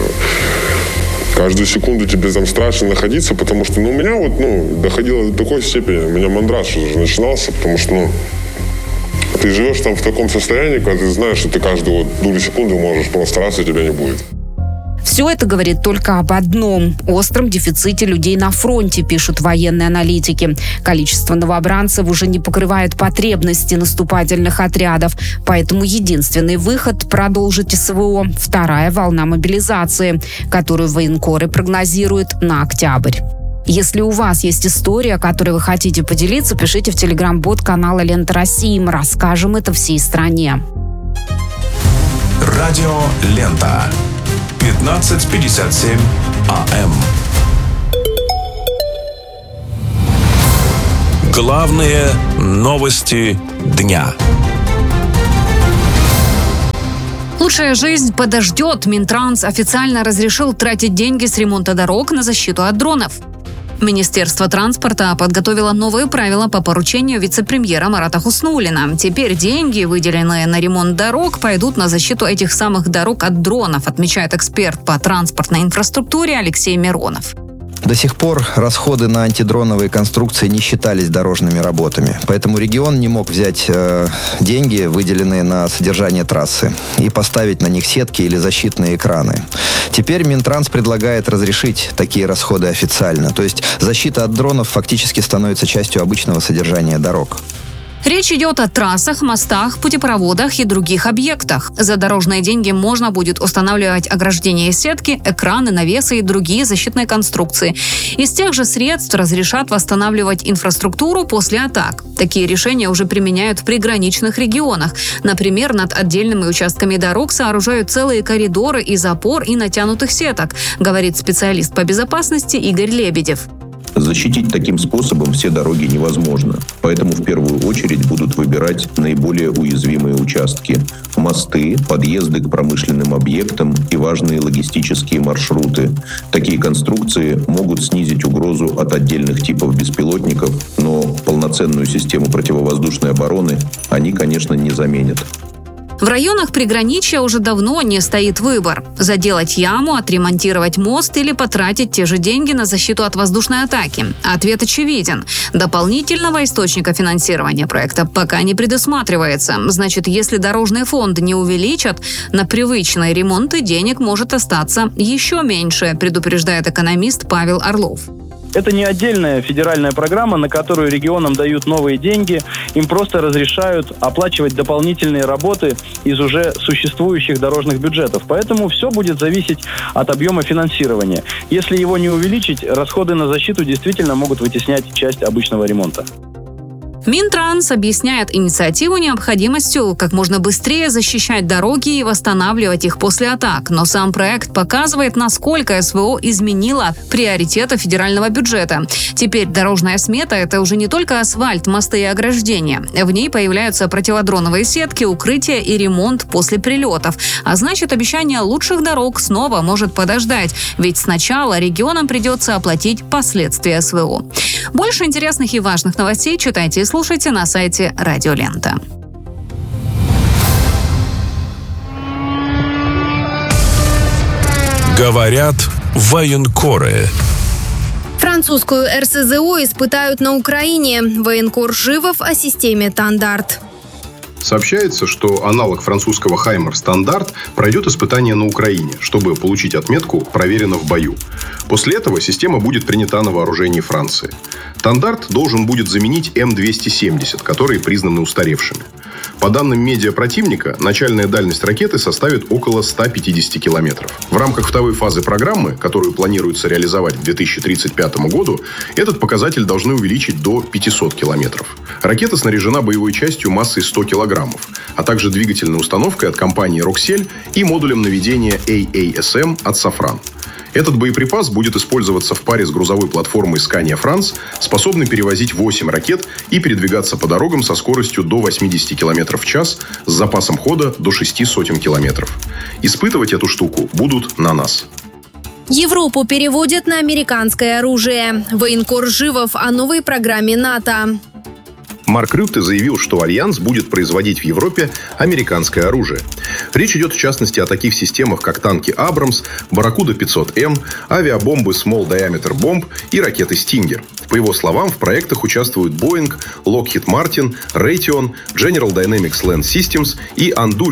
Speaker 4: Каждую секунду тебе там страшно находиться, потому что, у меня доходило до такой степени, у меня мандраж уже начинался, потому что, ты живешь там в таком состоянии, когда ты знаешь, что ты каждую долю секунды можешь просто раз, и тебя не будет.
Speaker 5: Все это говорит только об одном – остром дефиците людей на фронте, пишут военные аналитики. Количество новобранцев уже не покрывает потребности наступательных отрядов, поэтому единственный выход – продолжить СВО – вторая волна мобилизации, которую военкоры прогнозируют на октябрь. Если у вас есть история, которой вы хотите поделиться, пишите в телеграм-бот канала «Лента России». Мы расскажем это всей стране.
Speaker 10: Радио «Лента». 15:57 АМ. Главные новости дня.
Speaker 8: Лучшая жизнь подождет. Минтранс официально разрешил тратить деньги с ремонта дорог на защиту от дронов. Министерство транспорта подготовило новые правила по поручению вице-премьера Марата Хуснуллина. Теперь деньги, выделенные на ремонт дорог, пойдут на защиту этих самых дорог от дронов, отмечает эксперт по транспортной инфраструктуре Алексей Миронов.
Speaker 9: До сих пор расходы на антидроновые конструкции не считались дорожными работами. Поэтому регион не мог взять деньги, выделенные на содержание трассы, и поставить на них сетки или защитные экраны. Теперь Минтранс предлагает разрешить такие расходы официально. То есть защита от дронов фактически становится частью обычного содержания дорог.
Speaker 8: Речь идет о трассах, мостах, путепроводах и других объектах. За дорожные деньги можно будет устанавливать ограждения, сетки, экраны, навесы и другие защитные конструкции. Из тех же средств разрешат восстанавливать инфраструктуру после атак. Такие решения уже применяют в приграничных регионах. Например, над отдельными участками дорог сооружают целые коридоры из опор и натянутых сеток, говорит специалист по безопасности Игорь Лебедев.
Speaker 12: Защитить таким способом все дороги невозможно. Поэтому в первую очередь будут выбирать наиболее уязвимые участки. Мосты, подъезды к промышленным объектам и важные логистические маршруты. Такие конструкции могут снизить угрозу от отдельных типов беспилотников, но полноценную систему противовоздушной обороны они, конечно, не заменят.
Speaker 8: В районах приграничья уже давно не стоит выбор – заделать яму, отремонтировать мост или потратить те же деньги на защиту от воздушной атаки. Ответ очевиден. Дополнительного источника финансирования проекта пока не предусматривается. Значит, если дорожный фонд не увеличат, на привычные ремонты денег может остаться еще меньше, предупреждает экономист Павел Орлов.
Speaker 13: Это не отдельная федеральная программа, на которую регионам дают новые деньги. Им просто разрешают оплачивать дополнительные работы из уже существующих дорожных бюджетов. Поэтому все будет зависеть от объема финансирования. Если его не увеличить, расходы на защиту действительно могут вытеснять часть обычного ремонта.
Speaker 8: Минтранс объясняет инициативу необходимостью как можно быстрее защищать дороги и восстанавливать их после атак. Но сам проект показывает, насколько СВО изменило приоритеты федерального бюджета. Теперь дорожная смета – это уже не только асфальт, мосты и ограждения. В ней появляются противодроновые сетки, укрытия и ремонт после прилетов. А значит, обещание лучших дорог снова может подождать. Ведь сначала регионам придется оплатить последствия СВО. Больше интересных и важных новостей читайте и слушайте на сайте Радио Лента.
Speaker 10: Говорят военкоры.
Speaker 25: Французскую РСЗО испытают на Украине. Военкор Живов о системе «Тандарт».
Speaker 26: Сообщается, что аналог французского «Хаймер Стандарт» пройдет испытание на Украине, чтобы получить отметку «Проверено в бою». После этого система будет принята на вооружении Франции. «Тандарт» должен будет заменить М-270, которые признаны устаревшими. По данным медиа противника, начальная дальность ракеты составит около 150 километров. В рамках второй фазы программы, которую планируется реализовать к 2035 году, этот показатель должны увеличить до 500 километров. Ракета снаряжена боевой частью массой 100 килограммов, а также двигательной установкой от компании «Роксель» и модулем наведения AASM от «Сафран». Этот боеприпас будет использоваться в паре с грузовой платформой Scania France, способной перевозить 8 ракет и передвигаться по дорогам со скоростью до 80 км в час с запасом хода до 600 километров. Испытывать эту штуку будут на нас.
Speaker 25: Европу переводят на американское оружие. Военкор Живов о новой программе НАТО.
Speaker 26: Марк Рютте заявил, что Альянс будет производить в Европе американское оружие. Речь идет, в частности, о таких системах, как танки «Абрамс», «Барракуда 500М», авиабомбы «Small Diameter Bomb» и ракеты «Стингер». По его словам, в проектах участвуют Boeing, Lockheed Martin, Raytheon, General Dynamics Land Systems и Anduril,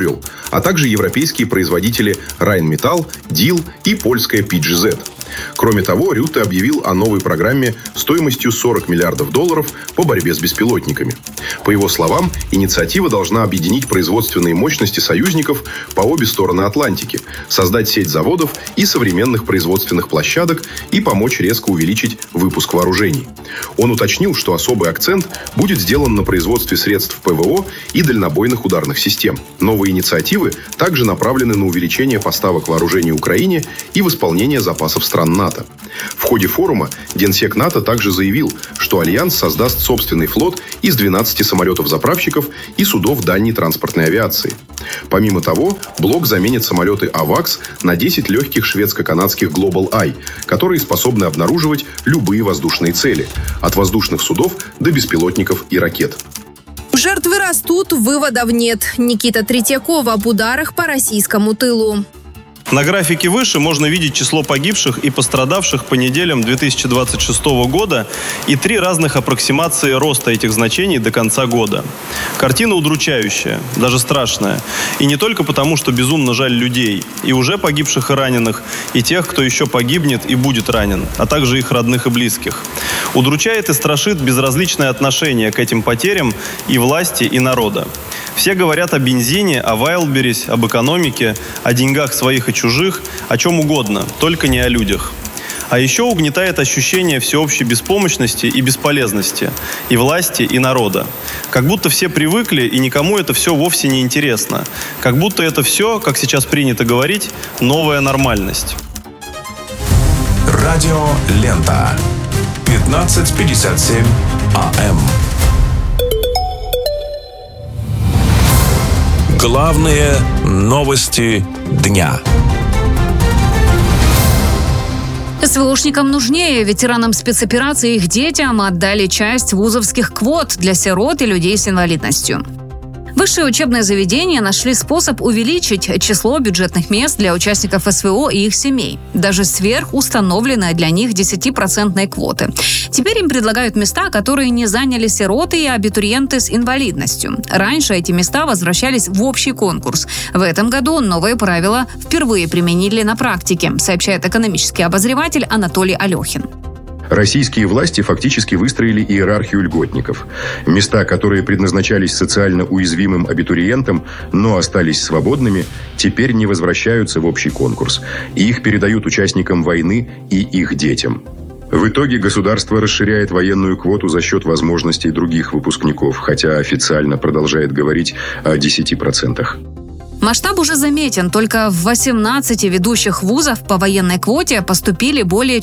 Speaker 26: а также европейские производители Rheinmetall, Diehl и польская PGZ. Кроме того, Рютте объявил о новой программе стоимостью $40 миллиардов по борьбе с беспилотниками. По его словам, инициатива должна объединить производственные мощности союзников по обе стороны Атлантики, создать сеть заводов и современных производственных площадок и помочь резко увеличить выпуск вооружений. Он уточнил, что особый акцент будет сделан на производстве средств ПВО и дальнобойных ударных систем. Новые инициативы также направлены на увеличение поставок вооружений Украине и восполнение запасов стран НАТО. В ходе форума генсек НАТО также заявил, что Альянс создаст собственный флот из 12 самолетов-заправщиков и судов дальней транспортной авиации. Помимо того, блок заменит самолеты «Авакс» на 10 легких шведско-канадских Global Eye, которые способны обнаруживать любые воздушные цели, от воздушных судов до беспилотников и ракет.
Speaker 25: Жертвы растут, выводов нет. Никита Третьяков об ударах по российскому тылу.
Speaker 14: На графике выше можно видеть число погибших и пострадавших по неделям 2026 года и 3 разных аппроксимации роста этих значений до конца года. Картина удручающая, даже страшная. И не только потому, что безумно жаль людей, и уже погибших и раненых, и тех, кто еще погибнет и будет ранен, а также их родных и близких. Удручает и страшит безразличное отношение к этим потерям и власти, и народа. Все говорят о бензине, о Wildberries, об экономике, о деньгах своих и чужих, о чем угодно, только не о людях. А еще угнетает ощущение всеобщей беспомощности и бесполезности и власти, и народа. Как будто все привыкли, и никому это все вовсе не интересно. Как будто это все, как сейчас принято говорить, новая нормальность.
Speaker 10: Радио Лента. 15:57 АМ. Главные новости дня.
Speaker 8: СВОшникам нужнее. Ветеранам спецоперации и их детям отдали часть вузовских квот для сирот и людей с инвалидностью. Высшие учебные заведения нашли способ увеличить число бюджетных мест для участников СВО и их семей, даже сверх установленной для них 10% квоты. Теперь им предлагают места, которые не заняли сироты и абитуриенты с инвалидностью. Раньше эти места возвращались в общий конкурс. В этом году новые правила впервые применили на практике, сообщает экономический обозреватель Анатолий Алехин.
Speaker 15: Российские власти фактически выстроили иерархию льготников. Места, которые предназначались социально уязвимым абитуриентам, но остались свободными, теперь не возвращаются в общий конкурс. И их передают участникам войны и их детям. В итоге государство расширяет военную квоту за счет возможностей других выпускников, хотя официально продолжает говорить о 10%.
Speaker 8: Масштаб уже заметен. Только в 18 ведущих вузов по военной квоте поступили более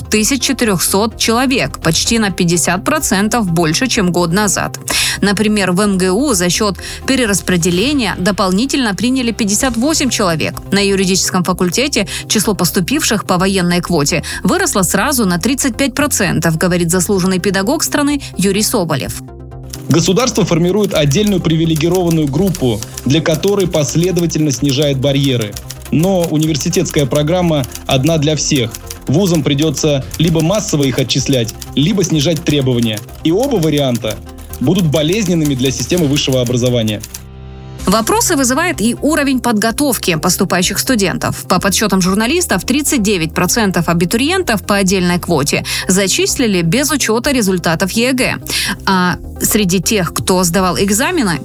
Speaker 8: 4400 человек, почти на 50% больше, чем год назад. Например, в МГУ за счет перераспределения дополнительно приняли 58 человек. На юридическом факультете число поступивших по военной квоте выросло сразу на 35%, говорит заслуженный педагог страны Юрий Соболев.
Speaker 16: Государство формирует отдельную привилегированную группу, для которой последовательно снижает барьеры. Но университетская программа одна для всех. Вузам придется либо массово их отчислять, либо снижать требования. И оба варианта будут болезненными для системы высшего образования.
Speaker 8: Вопросы вызывает и уровень подготовки поступающих студентов. По подсчетам журналистов, 39% абитуриентов по отдельной квоте зачислили без учета результатов ЕГЭ. А среди тех, кто сдавал экзамены,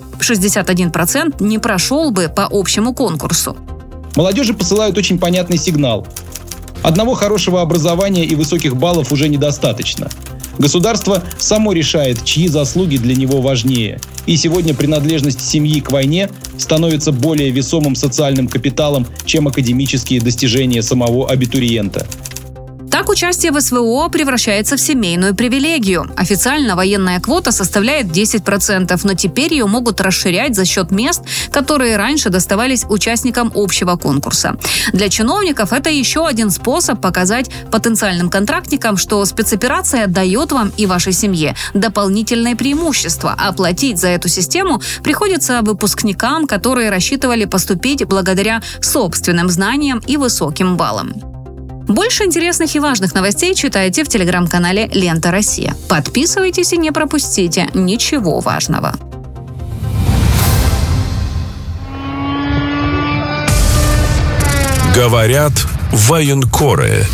Speaker 8: 61% не прошел бы по общему конкурсу.
Speaker 16: Молодежи посылают очень понятный сигнал. Одного хорошего образования и высоких баллов уже недостаточно. Государство само решает, чьи заслуги для него важнее. И сегодня принадлежность семьи к войне становится более весомым социальным капиталом, чем академические достижения самого абитуриента.
Speaker 8: Так участие в СВО превращается в семейную привилегию. Официально военная квота составляет 10%, но теперь ее могут расширять за счет мест, которые раньше доставались участникам общего конкурса. Для чиновников это еще один способ показать потенциальным контрактникам, что спецоперация дает вам и вашей семье дополнительное преимущество, а платить за эту систему приходится выпускникам, которые рассчитывали поступить благодаря собственным знаниям и высоким баллам. Больше интересных и важных новостей читайте в телеграм-канале «Лента Россия». Подписывайтесь и не пропустите ничего важного.
Speaker 10: Говорят военкоры.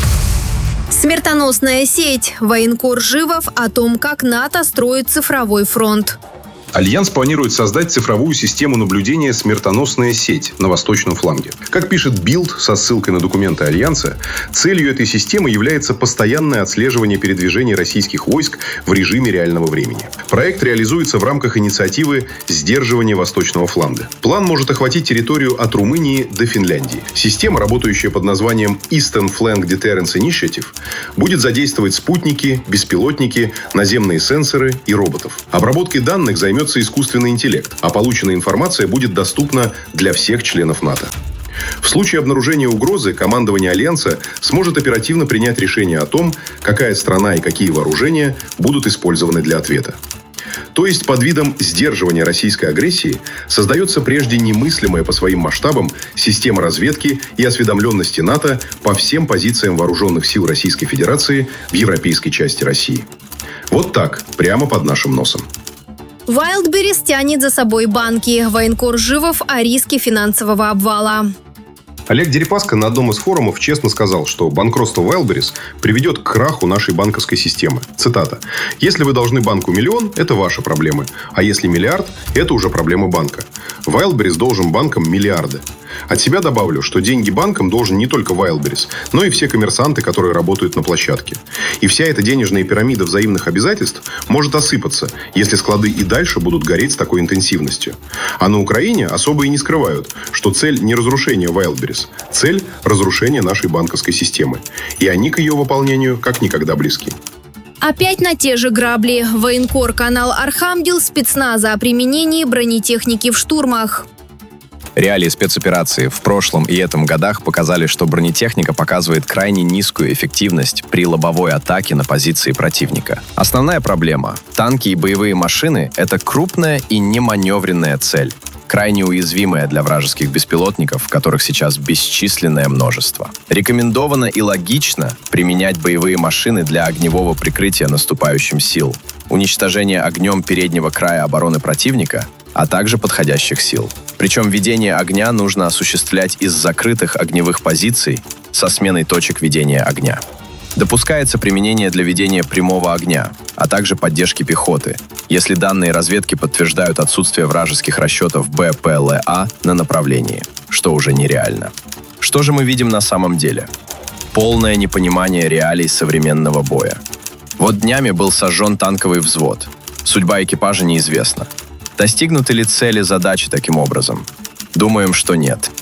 Speaker 25: Смертоносная сеть. Военкор Живов о том, как НАТО строит цифровой фронт.
Speaker 26: Альянс планирует создать цифровую систему наблюдения «Смертоносная сеть» на восточном фланге. Как пишет Билд со ссылкой на документы Альянса, целью этой системы является постоянное отслеживание передвижений российских войск в режиме реального времени. Проект реализуется в рамках инициативы «Сдерживание восточного фланга». План может охватить территорию от Румынии до Финляндии. Система, работающая под названием Eastern Flank Deterrence Initiative, будет задействовать спутники, беспилотники, наземные сенсоры и роботов. Обработкой данных займется искусственный интеллект, а полученная информация будет доступна для всех членов НАТО. В случае обнаружения угрозы командование Альянса сможет оперативно принять решение о том, какая страна и какие вооружения будут использованы для ответа. То есть под видом сдерживания российской агрессии создается прежде немыслимая по своим масштабам система разведки и осведомленности НАТО по всем позициям вооруженных сил Российской Федерации в европейской части России. Вот так, прямо под нашим носом.
Speaker 25: Wildberries тянет за собой банки. Военкор Живов о риске финансового обвала.
Speaker 26: Олег Дерипаска на одном из форумов честно сказал, что банкротство Wildberries приведет к краху нашей банковской системы. Цитата. «Если вы должны банку миллион, это ваши проблемы. А если миллиард, это уже проблемы банка. Wildberries должен банкам миллиарды. От себя добавлю, что деньги банкам должен не только Wildberries, но и все коммерсанты, которые работают на площадке. И вся эта денежная пирамида взаимных обязательств может осыпаться, если склады и дальше будут гореть с такой интенсивностью. А на Украине особо и не скрывают, что цель не разрушение Wildberries, цель – разрушение нашей банковской системы. И они к ее выполнению как никогда близки.
Speaker 25: Опять на те же грабли. Военкор канал Архангел спецназа о применении бронетехники в штурмах.
Speaker 2: Реалии спецоперации в прошлом и этом годах показали, что бронетехника показывает крайне низкую эффективность при лобовой атаке на позиции противника. Основная проблема – танки и боевые машины – это крупная и неманевренная цель, крайне уязвимая для вражеских беспилотников, которых сейчас бесчисленное множество. Рекомендовано и логично применять боевые машины для огневого прикрытия наступающим сил, уничтожения огнем переднего края обороны противника, а также подходящих сил. Причем ведение огня нужно осуществлять из закрытых огневых позиций со сменой точек ведения огня. Допускается применение для ведения прямого огня, а также поддержки пехоты, если данные разведки подтверждают отсутствие вражеских расчетов БПЛА на направлении, что уже нереально. Что же мы видим на самом деле? Полное непонимание реалий современного боя. Вот днями был сожжен танковый взвод. Судьба экипажа неизвестна. Достигнуты ли цели задачи таким образом? Думаем, что нет.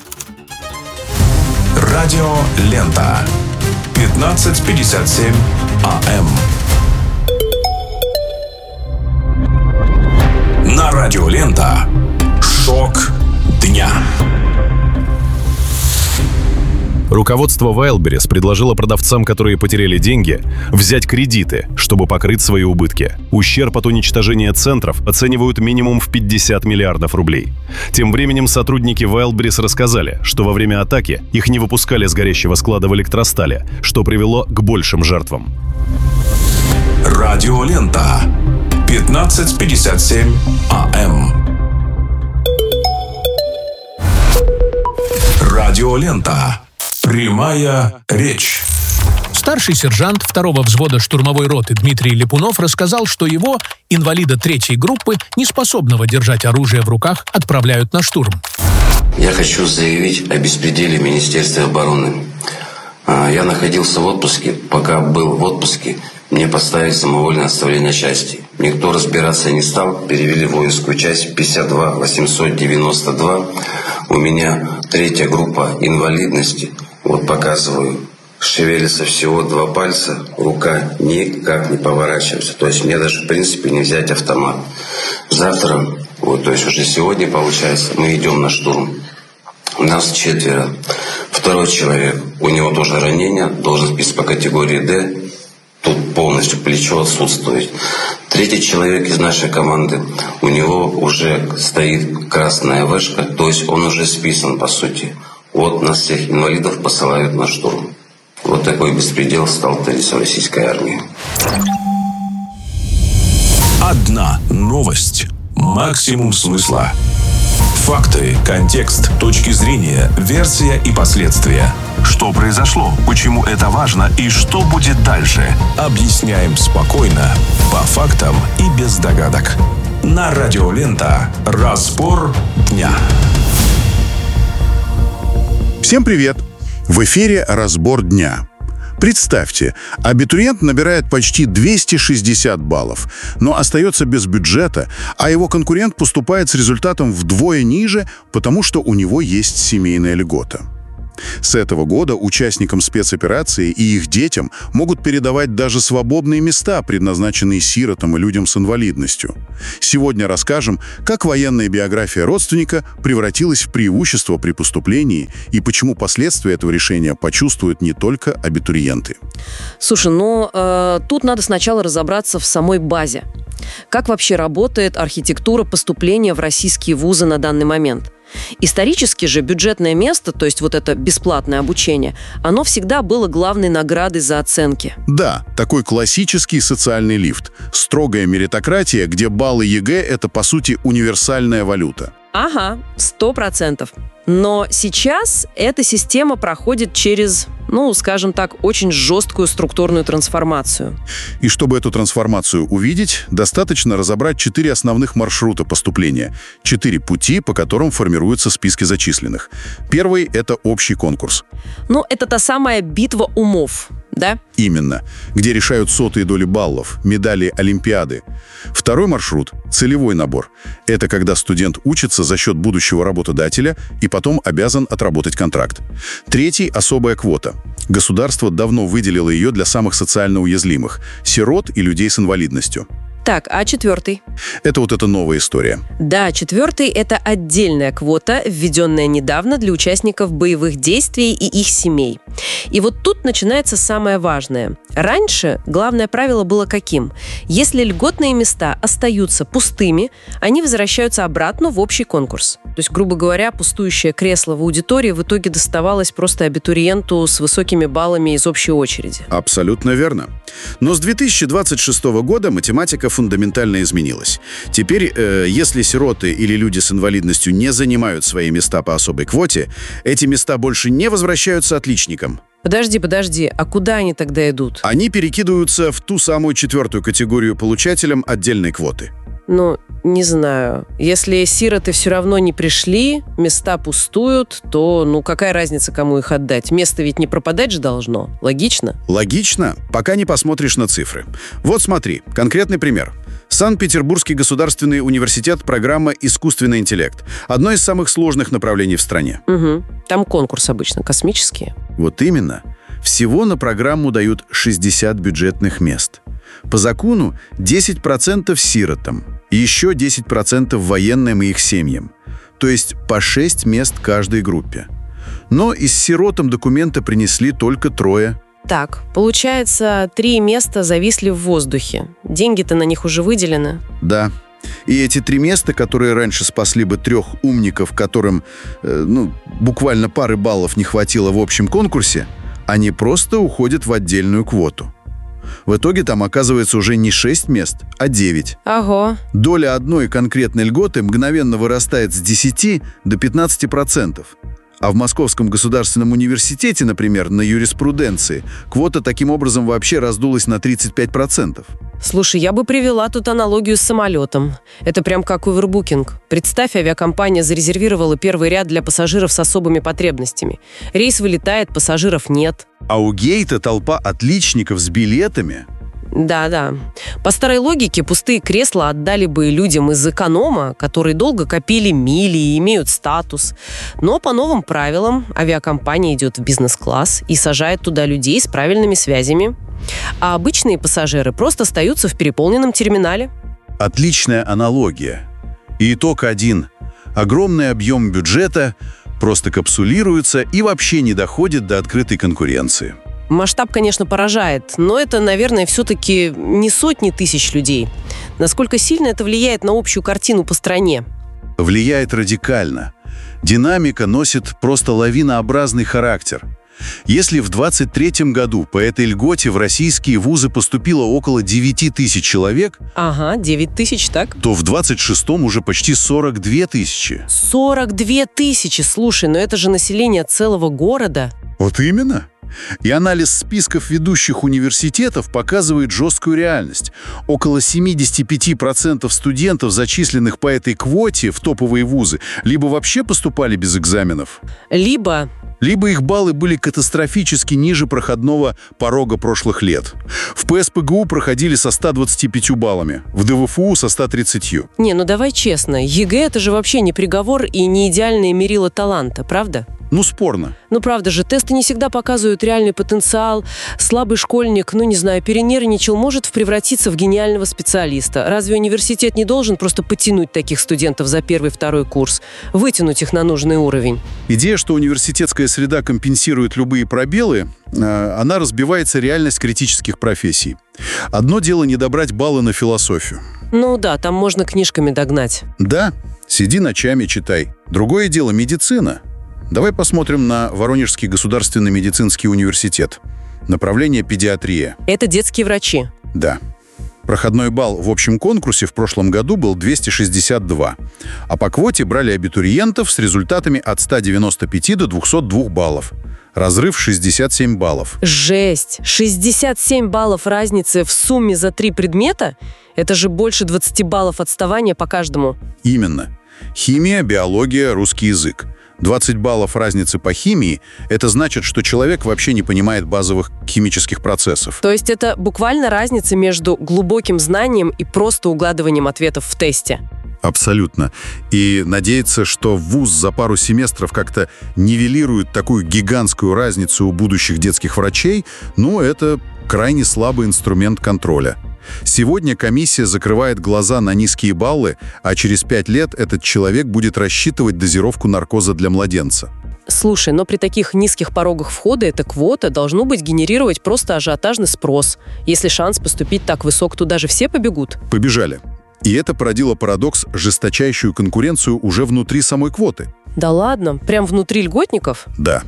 Speaker 10: Радио Лента. 15:57 АМ. На Радио Лента. Шок дня.
Speaker 22: Руководство Wildberries предложило продавцам, которые потеряли деньги, взять кредиты, чтобы покрыть свои убытки. Ущерб от уничтожения центров оценивают минимум в 50 миллиардов рублей. Тем временем сотрудники Wildberries рассказали, что во время атаки их не выпускали с горящего склада в электростале, что привело к большим жертвам.
Speaker 10: Радио Лента. 15:57 АМ. Радио Лента. Прямая речь.
Speaker 11: Старший сержант 2-го взвода штурмовой роты Дмитрий Липунов рассказал, что его, инвалида 3-й группы, неспособного держать оружие в руках, отправляют на штурм.
Speaker 17: Я хочу заявить о беспределе Министерства обороны. Я находился в отпуске. Пока был в отпуске, мне поставили самовольное оставление части. Никто разбираться не стал. Перевели в воинскую часть 52-892. У меня 3-я группа инвалидности. Вот показываю. Шевелится всего 2 пальца. Рука никак не поворачивается. То есть мне даже в принципе не взять автомат. Завтра, вот, то есть уже сегодня получается, мы идем на штурм. У нас 4. 2-й человек, у него тоже ранение, должен быть по категории D. Тут полностью плечо отсутствует. 3-й человек из нашей команды, у него уже стоит красная вышка, то есть он уже списан по сути. Вот нас всех инвалидов посылают на штурм. Вот такой беспредел стал твориться в российской армии.
Speaker 10: Одна новость. Максимум смысла. Факты, контекст, точки зрения, версия и последствия. Что произошло, почему это важно и что будет дальше, объясняем спокойно, по фактам и без догадок. На Радио Лента «Разбор дня».
Speaker 1: Всем привет! В эфире «Разбор дня». Представьте, абитуриент набирает почти 260 баллов, но остается без бюджета, а его конкурент поступает с результатом вдвое ниже, потому что у него есть семейная льгота. С этого года участникам спецоперации и их детям могут передавать даже свободные места, предназначенные сиротам и людям с инвалидностью. Сегодня расскажем, как военная биография родственника превратилась в преимущество при поступлении и почему последствия этого решения почувствуют не только абитуриенты.
Speaker 3: Слушай, тут надо сначала разобраться в самой базе. Как вообще работает архитектура поступления в российские вузы на данный момент? Исторически же бюджетное место, то есть вот это бесплатное обучение, оно всегда было главной наградой за оценки.
Speaker 1: Да, такой классический социальный лифт. Строгая меритократия, где баллы ЕГЭ – это, по сути, универсальная валюта.
Speaker 3: Ага, 100%. Но сейчас эта система проходит через, скажем так, очень жесткую структурную трансформацию.
Speaker 1: И чтобы эту трансформацию увидеть, достаточно разобрать 4 основных маршрута поступления, 4 пути, по которым формируются списки зачисленных. Первый – это общий конкурс.
Speaker 3: Это та самая битва умов, да?
Speaker 1: Именно. Где решают сотые доли баллов, медали Олимпиады. Второй маршрут – целевой набор. Это когда студент учится за счет будущего работодателя и потом обязан отработать контракт. Третий – особая квота. Государство давно выделило ее для самых социально уязвимых – сирот и людей с инвалидностью.
Speaker 3: Так, а четвертый?
Speaker 1: Это эта новая история.
Speaker 3: Да, четвертый – это отдельная квота, введенная недавно для участников боевых действий и их семей. И вот тут начинается самое важное. Раньше главное правило было каким? Если льготные места остаются пустыми, они возвращаются обратно в общий конкурс. То есть, грубо говоря, пустующее кресло в аудитории в итоге доставалось просто абитуриенту с высокими баллами из общей очереди.
Speaker 1: Абсолютно верно. Но с 2026 года математика фундаментально изменилась. Теперь, если сироты или люди с инвалидностью не занимают свои места по особой квоте, эти места больше не возвращаются отличникам.
Speaker 3: Подожди, а куда они тогда идут?
Speaker 1: Они перекидываются в ту самую 4-ю категорию получателям отдельной квоты.
Speaker 3: Не знаю. Если сироты все равно не пришли, места пустуют, то, какая разница, кому их отдать? Место ведь не пропадать же должно. Логично?
Speaker 1: Логично, пока не посмотришь на цифры. Вот смотри, конкретный пример. Санкт-Петербургский государственный университет, программа «Искусственный интеллект». Одно из самых сложных направлений в стране.
Speaker 3: Угу. Там конкурс обычно космические.
Speaker 1: Вот именно. Всего на программу дают 60 бюджетных мест. По закону 10% сиротам, и еще 10% военным и их семьям. То есть по 6 мест каждой группе. Но из сиротам документы принесли только 3.
Speaker 3: Так, получается, 3 места зависли в воздухе. Деньги-то на них уже выделены.
Speaker 1: Да. И эти 3 места, которые раньше спасли бы 3 умников, которым, буквально пары баллов не хватило в общем конкурсе, они просто уходят в отдельную квоту. В итоге там оказывается уже не 6 мест, а 9.
Speaker 3: Ого.
Speaker 1: Доля одной конкретной льготы мгновенно вырастает с 10 до 15%. А в Московском государственном университете, например, на юриспруденции, квота таким образом вообще раздулась на 35%.
Speaker 3: Слушай, я бы привела тут аналогию с самолетом. Это прям как овербукинг. Представь, авиакомпания зарезервировала первый ряд для пассажиров с особыми потребностями. Рейс вылетает, пассажиров нет.
Speaker 1: А у гейта толпа отличников с билетами.
Speaker 3: Да. По старой логике, пустые кресла отдали бы людям из эконома, которые долго копили мили и имеют статус. Но по новым правилам авиакомпания идет в бизнес-класс и сажает туда людей с правильными связями. А обычные пассажиры просто остаются в переполненном терминале.
Speaker 1: Отличная аналогия. И итог один. Огромный объем бюджета просто капсулируется и вообще не доходит до открытой конкуренции.
Speaker 3: Масштаб, конечно, поражает, но это, наверное, все-таки не сотни тысяч людей. Насколько сильно это влияет на общую картину по стране?
Speaker 1: Влияет радикально. Динамика носит просто лавинообразный характер. Если в 2023 году по этой льготе в российские вузы поступило около 9 тысяч человек,
Speaker 3: 9 тысяч, так?
Speaker 1: То в 26-м уже почти 42 тысячи.
Speaker 3: 42 тысячи, слушай, но это же население целого города.
Speaker 1: Вот именно. И анализ списков ведущих университетов показывает жесткую реальность. Около 75% студентов, зачисленных по этой квоте в топовые вузы, либо вообще поступали без экзаменов, либо их баллы были катастрофически ниже проходного порога прошлых лет. В ПСПГУ проходили со 125 баллами, в ДВФУ со 130.
Speaker 3: Не, ну давай честно, ЕГЭ — это же вообще не приговор и не идеальное мерило таланта, правда?
Speaker 1: Ну, спорно.
Speaker 3: Ну, правда же, тесты не всегда показывают реальный потенциал. Слабый школьник, перенервничал, может превратиться в гениального специалиста. Разве университет не должен просто потянуть таких студентов за первый-второй курс, вытянуть их на нужный уровень?
Speaker 1: Идея, что университетская среда компенсирует любые пробелы, она разбивается реальность критических профессий. Одно дело не добрать баллы на философию.
Speaker 3: Ну да, там можно книжками догнать.
Speaker 1: Да, сиди ночами, читай. Другое дело — медицина. Давай посмотрим на Воронежский государственный медицинский университет. Направление педиатрия.
Speaker 3: Это детские врачи.
Speaker 1: Да. Проходной балл в общем конкурсе в прошлом году был 262. А по квоте брали абитуриентов с результатами от 195 до 202 баллов. Разрыв 67 баллов.
Speaker 3: Жесть! 67 баллов разницы в сумме за 3 предмета? Это же больше 20 баллов отставания по каждому.
Speaker 1: Именно. Химия, биология, русский язык. 20 баллов разницы по химии – это значит, что человек вообще не понимает базовых химических процессов.
Speaker 3: То есть это буквально разница между глубоким знанием и просто угадыванием ответов в тесте?
Speaker 1: Абсолютно. И надеяться, что вуз за пару семестров как-то нивелирует такую гигантскую разницу у будущих детских врачей, это крайне слабый инструмент контроля. Сегодня комиссия закрывает глаза на низкие баллы, а через 5 лет этот человек будет рассчитывать дозировку наркоза для младенца.
Speaker 3: Слушай, но при таких низких порогах входа эта квота должно быть генерировать просто ажиотажный спрос. Если шанс поступить так высок, туда же все побегут.
Speaker 1: Побежали. И это породило парадокс, жесточайшую конкуренцию уже внутри самой квоты.
Speaker 3: Да ладно? Прям внутри льготников?
Speaker 1: Да.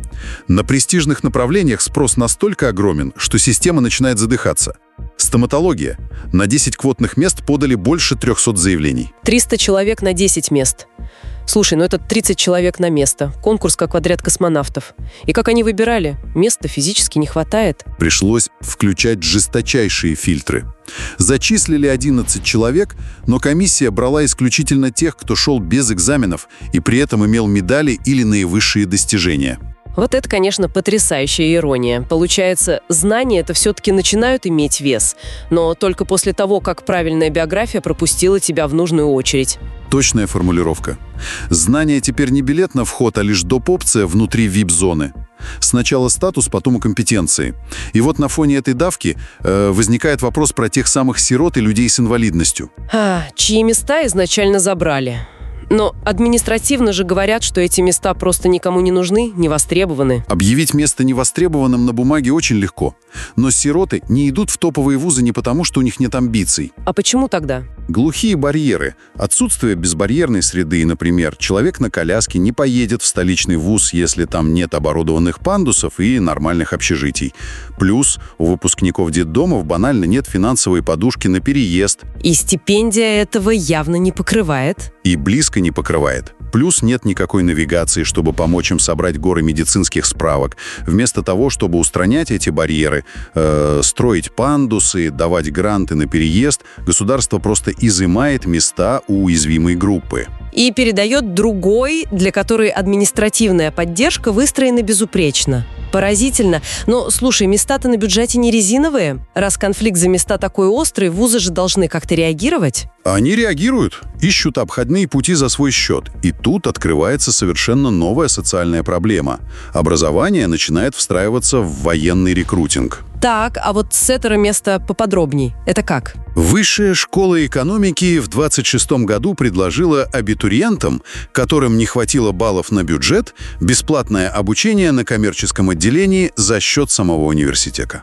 Speaker 1: На престижных направлениях спрос настолько огромен, что система начинает задыхаться. Стоматология. На 10 квотных мест подали больше 300 заявлений.
Speaker 3: 300 человек на 10 мест. Слушай, это 30 человек на место. Конкурс как в отряд космонавтов. И как они выбирали? Места физически не хватает.
Speaker 1: Пришлось включать жесточайшие фильтры. Зачислили 11 человек, но комиссия брала исключительно тех, кто шел без экзаменов и при этом имел медали или наивысшие достижения.
Speaker 3: Вот это, конечно, потрясающая ирония. Получается, знания это все-таки начинают иметь вес, но только после того, как правильная биография пропустила тебя в нужную очередь.
Speaker 1: Точная формулировка. Знания теперь не билет на вход, а лишь доп. Опция внутри VIP-зоны. Сначала статус, потом и компетенции. И вот на фоне этой давки возникает вопрос про тех самых сирот и людей с инвалидностью.
Speaker 3: Чьи места изначально забрали. Но административно же говорят, что эти места просто никому не нужны, не востребованы.
Speaker 1: Объявить место невостребованным на бумаге очень легко. Но сироты не идут в топовые вузы не потому, что у них нет амбиций.
Speaker 3: А почему тогда?
Speaker 1: Глухие барьеры. Отсутствие безбарьерной среды, например. Человек на коляске не поедет в столичный вуз, если там нет оборудованных пандусов и нормальных общежитий. Плюс у выпускников детдомов банально нет финансовой подушки на переезд.
Speaker 3: И стипендия этого явно не покрывает.
Speaker 1: И близко не покрывает. Плюс нет никакой навигации, чтобы помочь им собрать горы медицинских справок. Вместо того, чтобы устранять эти барьеры, строить пандусы, давать гранты на переезд, государство просто изымает места у уязвимой группы.
Speaker 3: И передает другой, для которой административная поддержка выстроена безупречно. Поразительно. Но, слушай, места-то на бюджете не резиновые. Раз конфликт за места такой острый, вузы же должны как-то реагировать.
Speaker 1: Они реагируют, ищут обходные пути за свой счет. И тут открывается совершенно новая социальная проблема. Образование начинает встраиваться в военный рекрутинг.
Speaker 3: Так, а вот с этого места поподробней. Это как?
Speaker 1: Высшая школа экономики в 2026 году предложила абитуриентам, которым не хватило баллов на бюджет, бесплатное обучение на коммерческом отделении за счет самого университета.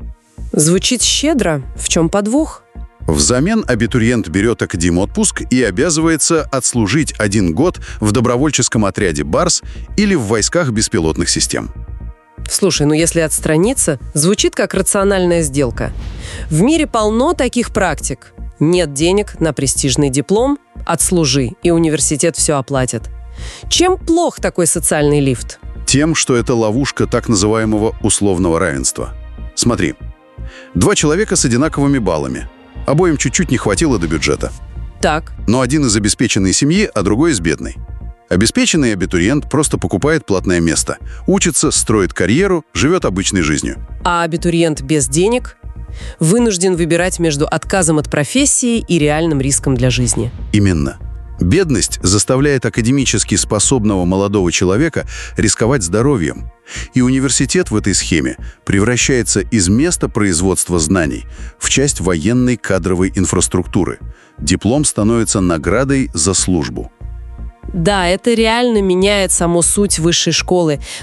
Speaker 3: Звучит щедро. В чем подвох?
Speaker 1: Взамен абитуриент берет академотпуск и обязывается отслужить 1 год в добровольческом отряде «Барс» или в войсках беспилотных систем.
Speaker 3: Слушай, если отстраниться, звучит как рациональная сделка. В мире полно таких практик. Нет денег на престижный диплом, отслужи, и университет все оплатит. Чем плох такой социальный лифт?
Speaker 1: Тем, что это ловушка так называемого условного равенства. Смотри, 2 человека с одинаковыми баллами. Обоим чуть-чуть не хватило до бюджета.
Speaker 3: Так.
Speaker 1: Но один из обеспеченной семьи, а другой из бедной. Обеспеченный абитуриент просто покупает платное место, учится, строит карьеру, живет обычной жизнью.
Speaker 3: А абитуриент без денег вынужден выбирать между отказом от профессии и реальным риском для жизни.
Speaker 1: Именно. Бедность заставляет академически способного молодого человека рисковать здоровьем. И университет в этой схеме превращается из места производства знаний в часть военной кадровой инфраструктуры. Диплом становится наградой за службу.
Speaker 3: Да, это реально меняет саму суть высшей школы.